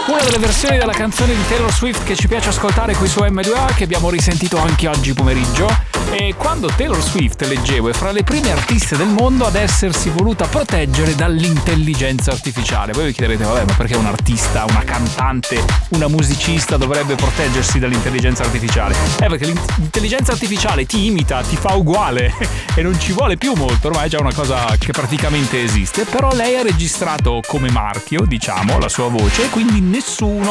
Una delle versioni della canzone di Taylor Swift che ci piace ascoltare qui su M2A, che abbiamo risentito anche oggi pomeriggio. E quando Taylor Swift, leggevo, è fra le prime artiste del mondo ad essersi voluta proteggere dall'intelligenza artificiale. Voi vi chiederete, vabbè, ma perché un artista, una cantante, una musicista dovrebbe proteggersi dall'intelligenza artificiale? Perché l'intelligenza artificiale ti imita, ti fa uguale e non ci vuole più molto, ormai è già una cosa che praticamente esiste. Però lei ha registrato come marchio, diciamo, la sua voce, e quindi nessuno